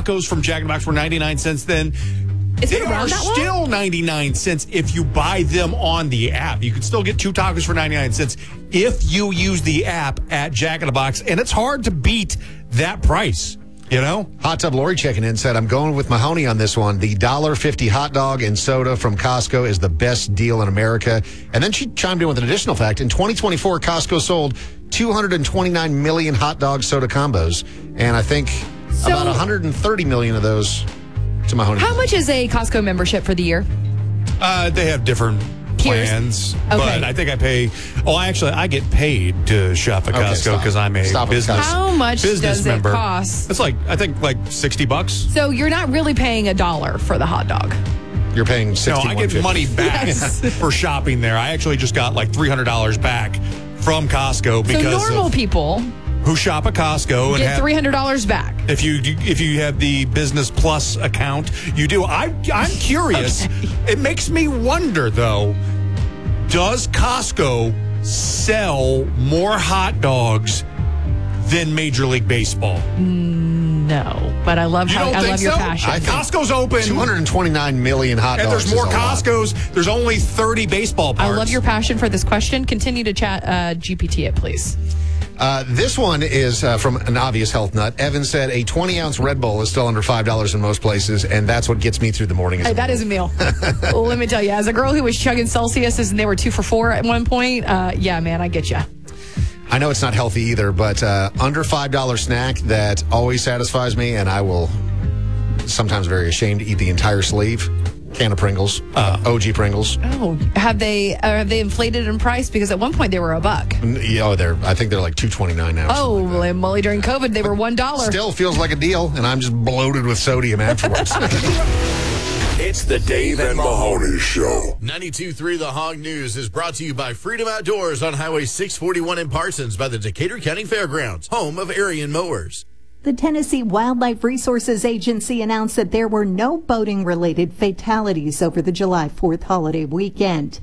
tacos from Jack in the Box were 99 cents then. Is They it are around that long? still 99 cents if you buy them on the app. You can still get 2 tacos for 99 cents if you use the app at Jack in the Box. And it's hard to beat that price, you know? Hot Tub Lori checking in said, I'm going with Mahoney on this one. The $1.50 hot dog and soda from Costco is the best deal in America. And then she chimed in with an additional fact. In 2024, Costco sold 229 million hot dog soda combos. And I think about 130 million of those to Mahoney. How much is a Costco membership for the year? They have different plans, but I think I pay. I get paid to shop at Costco because I'm a business. How much does member. it cost? It's like $60. So you're not really paying $1 for the hot dog. You're paying $61.50. No, I get money back for shopping there. I actually just got like $300 back from Costco because so normal people who shop at Costco and get $300 back. If you have the Business Plus account, you do. I'm curious. Okay. It makes me wonder though. Does Costco sell more hot dogs than Major League Baseball? No, but I love your passion. Costco's open. 229 million hot dogs. And there's more Costco's. There's only 30 baseball parks. I love your passion for this question. Continue to chat GPT it, please. This one is from an obvious health nut. Evan said a 20-ounce Red Bull is still under $5 in most places, and that's what gets me through the morning. That is a meal. Let me tell you, as a girl who was chugging Celsiuses and they were 2 for $4 at one point, yeah, man, I get you. I know it's not healthy either, but under $5 snack that always satisfies me, and I will sometimes very ashamed to eat the entire sleeve. Can of Pringles, OG Pringles. Oh, have they inflated in price? Because at one point they were $1. I think they're like $2.29 now. Oh, like Molly, during COVID they were $1. Still feels like a deal, and I'm just bloated with sodium afterwards. It's the Dave and Mahoney Show. 92.3 The Hog News is brought to you by Freedom Outdoors on Highway 641 in Parsons by the Decatur County Fairgrounds, home of Arian Mowers. The Tennessee Wildlife Resources Agency announced that there were no boating-related fatalities over the July 4th holiday weekend.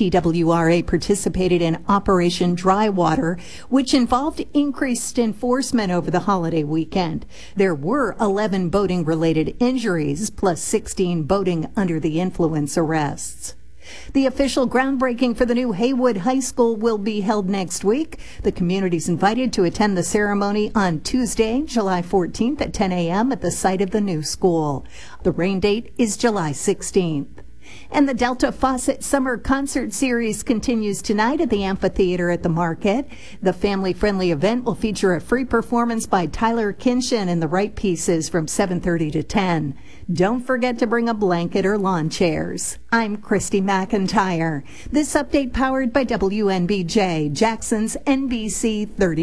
TWRA participated in Operation Dry Water, which involved increased enforcement over the holiday weekend. There were 11 boating-related injuries, plus 16 boating under the influence arrests. The official groundbreaking for the new Haywood High School will be held next week. The community's invited to attend the ceremony on Tuesday, July 14th at 10 a.m. at the site of the new school. The rain date is July 16th. And the Delta Faucet Summer Concert Series continues tonight at the Amphitheater at the Market. The family-friendly event will feature a free performance by Tyler Kinshin and the Right Pieces from 7:30 to 10. Don't forget to bring a blanket or lawn chairs. I'm Christy McIntyre. This update powered by WNBJ, Jackson's NBC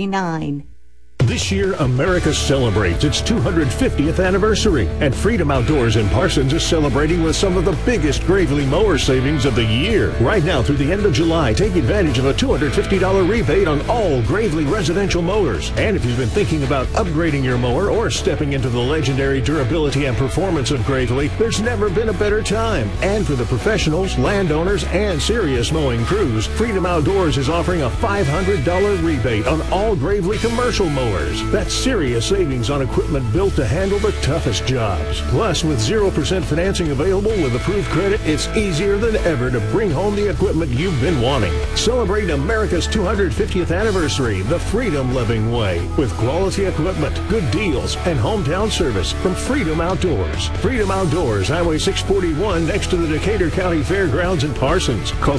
39. This year, America celebrates its 250th anniversary, and Freedom Outdoors in Parsons is celebrating with some of the biggest Gravely mower savings of the year. Right now through the end of July, take advantage of a $250 rebate on all Gravely residential mowers. And if you've been thinking about upgrading your mower or stepping into the legendary durability and performance of Gravely, there's never been a better time. And for the professionals, landowners, and serious mowing crews, Freedom Outdoors is offering a $500 rebate on all Gravely commercial mowers. That's serious savings on equipment built to handle the toughest jobs. Plus, with 0% financing available with approved credit, it's easier than ever to bring home the equipment you've been wanting. Celebrate America's 250th anniversary the freedom-loving way with quality equipment, good deals, and hometown service from Freedom Outdoors. Freedom Outdoors, Highway 641 next to the Decatur County Fairgrounds in Parsons. Call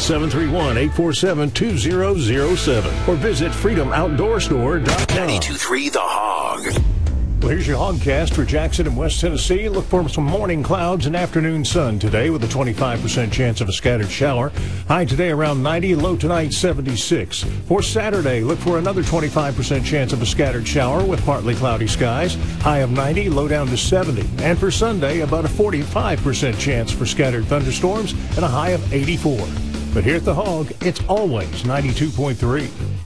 731-847-2007 or visit freedomoutdoorstore.com. 92.3 The Hog. Well, here's your Hogcast for Jackson and West Tennessee. Look for some morning clouds and afternoon sun today with a 25% chance of a scattered shower. High today around 90, low tonight 76. For Saturday, look for another 25% chance of a scattered shower with partly cloudy skies. High of 90, low down to 70. And for Sunday, about a 45% chance for scattered thunderstorms and a high of 84. But here at The Hog, it's always 92.3.